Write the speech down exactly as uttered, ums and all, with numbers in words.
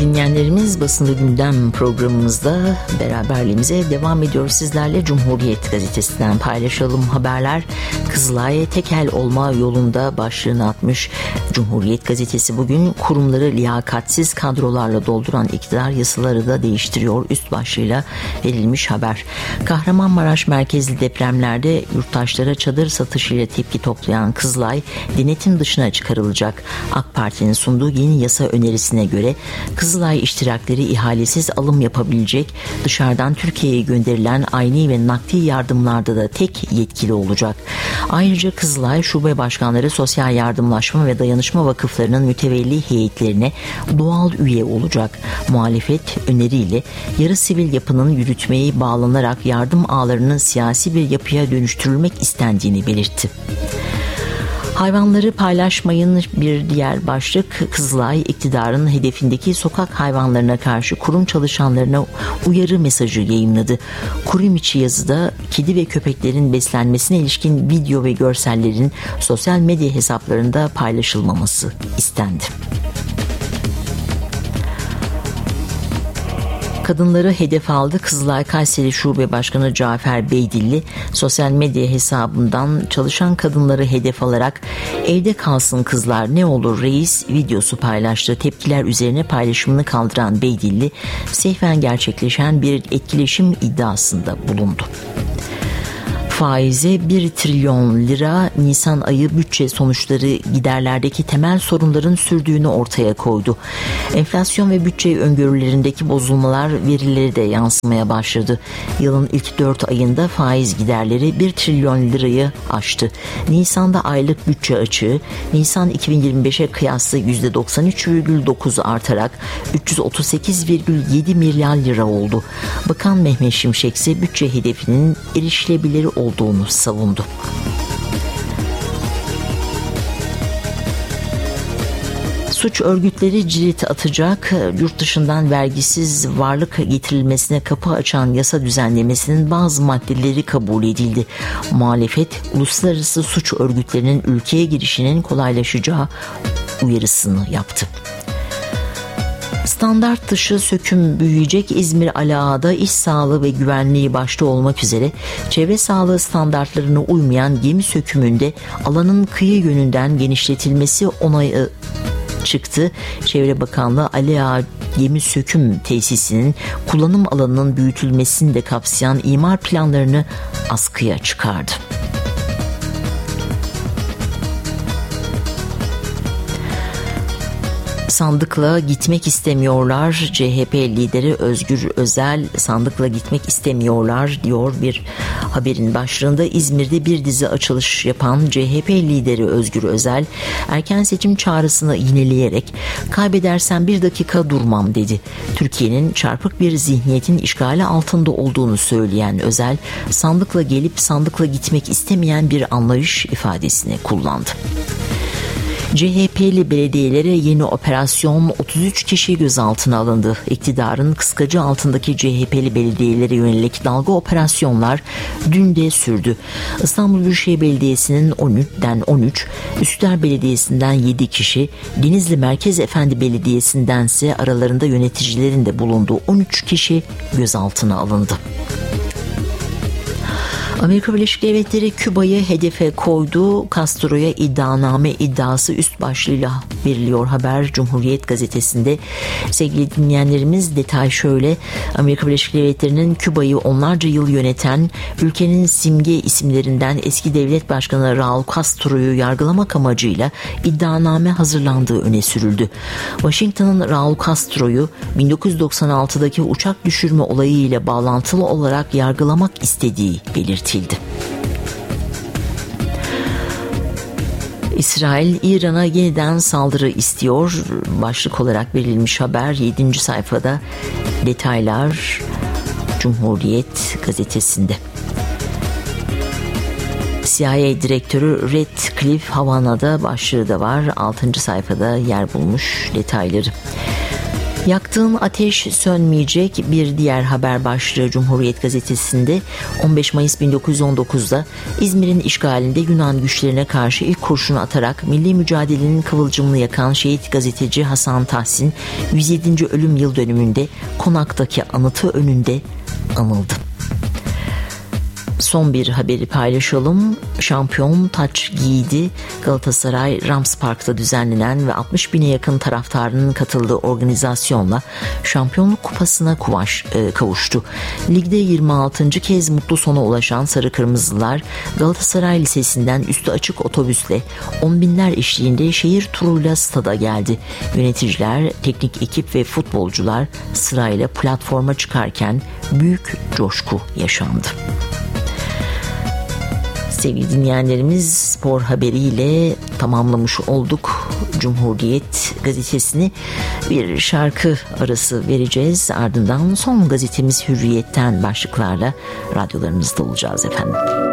dinleyenlerimiz, Basında Gündem programımızda beraberliğimize devam ediyoruz. Sizlerle Cumhuriyet Gazetesi'nden paylaşalım haberler. Kızılay'a tekel olma yolunda başlığını atmış Cumhuriyet Gazetesi bugün kurumları liyakatsiz kadrolarla dolduran iktidar yasaları da değiştiriyor üst başlığıyla verilmiş haber. Kahramanmaraş merkezli depremlerde yurttaşlara çadır satışıyla tepki toplayan Kızılay denetim dışına çıkarılacak. AK Parti'nin sunduğu yeni yasa önerisine göre Kızılay iştirakleri ihalesiz alım yapabilecek, dışarıdan Türkiye'ye gönderilen ayni ve nakdi yardımlarda da tek yetkili olacak. Ayrıca Kızılay şube başkanları sosyal yardımlaşma ve dayanışma vakıflarının mütevelli heyetlerine doğal üye olacak. Muhalefet öneriyle yarı sivil yapının yürütmeyi bağlanarak yardım ağlarının siyasi bir yapıya dönüştürülmek istendiğini belirtti. Hayvanları paylaşmayın bir diğer başlık. Kızılay iktidarın hedefindeki sokak hayvanlarına karşı kurum çalışanlarına uyarı mesajı yayımladı. Kurum içi yazıda kedi ve köpeklerin beslenmesine ilişkin video ve görsellerin sosyal medya hesaplarında paylaşılmaması istendi. Kadınları hedef aldı. Kızılay Kayseri Şube Başkanı Cafer Beydilli sosyal medya hesabından çalışan kadınları hedef alarak "Evde kalsın kızlar, ne olur reis" videosu paylaştı. Tepkiler üzerine paylaşımını kaldıran Beydilli seyfen gerçekleşen bir etkileşim iddiasında bulundu. Faize bir trilyon lira Nisan ayı bütçe sonuçları giderlerdeki temel sorunların sürdüğünü ortaya koydu. Enflasyon ve bütçe öngörülerindeki bozulmalar verileri de yansımaya başladı. Yılın ilk dört ayında faiz giderleri bir trilyon lirayı aştı. Nisan'da aylık bütçe açığı Nisan iki bin yirmi beşe kıyasla yüzde doksan üç virgül dokuz artarak üç yüz otuz sekiz virgül yedi milyar lira oldu. Bakan Mehmet Şimşek ise bütçe hedefinin erişilebilir olduğunu savundu. Suç örgütleri cirit atacak, yurt dışından vergisiz varlık getirilmesine kapı açan yasa düzenlemesinin bazı maddeleri kabul edildi. Muhalefet, uluslararası suç örgütlerinin ülkeye girişinin kolaylaşacağı uyarısını yaptı. Standart dışı söküm büyüyecek. İzmir Ali Ağa'da iş sağlığı ve güvenliği başta olmak üzere çevre sağlığı standartlarına uymayan gemi sökümünde alanın kıyı yönünden genişletilmesi onayı çıktı. Çevre Bakanlığı Ali Ağa gemi söküm tesisinin kullanım alanının büyütülmesini de kapsayan imar planlarını askıya çıkardı. Sandıkla gitmek istemiyorlar. C H P lideri Özgür Özel sandıkla gitmek istemiyorlar diyor bir haberin başlığında. İzmir'de bir dizi açılış yapan C H P lideri Özgür Özel erken seçim çağrısını yineleyerek "Kaybedersem bir dakika durmam" dedi. Türkiye'nin çarpık bir zihniyetin işgali altında olduğunu söyleyen Özel, sandıkla gelip sandıkla gitmek istemeyen bir anlayış ifadesini kullandı. C H P'li belediyelere yeni operasyon, otuz üç kişi gözaltına alındı. İktidarın kıskacı altındaki C H P'li belediyelere yönelik dalga operasyonlar dün de sürdü. İstanbul Büyükşehir Belediyesi'nin on üçten on üç, Üsküdar Belediyesi'nden yedi kişi, Denizli Merkez Efendi Belediyesi'nden ise aralarında yöneticilerin de bulunduğu on üç kişi gözaltına alındı. Amerika Birleşik Devletleri Küba'yı hedefe koydu. Castro'ya iddianame iddiası üst başlığıyla veriliyor haber Cumhuriyet Gazetesi'nde. Sevgili dinleyenlerimiz, detay şöyle: Amerika Birleşik Devletleri'nin Küba'yı onlarca yıl yöneten ülkenin simge isimlerinden eski devlet başkanı Raul Castro'yu yargılamak amacıyla iddianame hazırlandığı öne sürüldü. Washington'ın Raul Castro'yu bin dokuz yüz doksan altıdaki uçak düşürme olayı ile bağlantılı olarak yargılamak istediği belirtildi. İsrail, İran'a yeniden saldırı istiyor. Başlık olarak verilmiş haber yedinci sayfada detaylar Cumhuriyet Gazetesi'nde. C I A direktörü Redcliffe Havana'da başlığı da var. altıncı sayfada yer bulmuş detayları. Yaktığın ateş sönmeyecek bir diğer haber başlığı Cumhuriyet Gazetesi'nde on beş Mayıs bin dokuz yüz on dokuzda İzmir'in işgalinde Yunan güçlerine karşı ilk kurşunu atarak milli mücadelenin kıvılcımını yakan şehit gazeteci Hasan Tahsin yüz yedinci ölüm yıl dönümünde Konak'taki anıtı önünde anıldı. Son bir haberi paylaşalım. Şampiyon taç giydi. Galatasaray Rams Park'ta düzenlenen ve altmış bine yakın taraftarının katıldığı organizasyonla Şampiyonluk Kupası'na kuvaş, e, kavuştu. Ligde yirmi altıncı kez mutlu sona ulaşan Sarı Kırmızılar Galatasaray Lisesi'nden üstü açık otobüsle on binler eşliğinde şehir turuyla stada geldi. Yöneticiler, teknik ekip ve futbolcular sırayla platforma çıkarken büyük coşku yaşandı. Sevgili dinleyenlerimiz, spor haberiyle tamamlamış olduk Cumhuriyet gazetesini. Bir şarkı arası vereceğiz. Ardından son gazetemiz Hürriyet'ten başlıklarla radyolarınızda olacağız efendim.